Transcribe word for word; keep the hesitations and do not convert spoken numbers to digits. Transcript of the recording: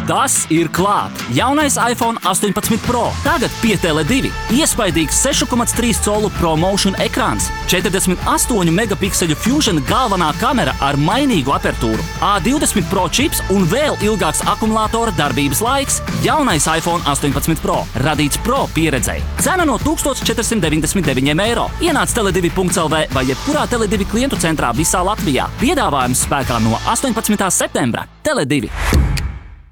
Tas ir klāt! Jaunais iPhone astoņpadsmit Pro. Tagad pie Tele divi. Iespaidīgs seši komats trīs colu ProMotion ekrāns, četrdesmit astoņu megapikseļu Fusion galvenā kamera ar mainīgu apertūru, A divdesmit Pro čips un vēl ilgāks akumulātora darbības laiks. Jaunais iPhone astoņpadsmit Pro. Radīts Pro pieredzei. Cena no tūkstoš četrsimt deviņdesmit deviņiem eiro. Ienāc tele divi punkts el vē vai jebkurā Tele divi klientu centrā visā Latvijā. Piedāvājums spēkā no astoņpadsmitā septembra. Tele divi.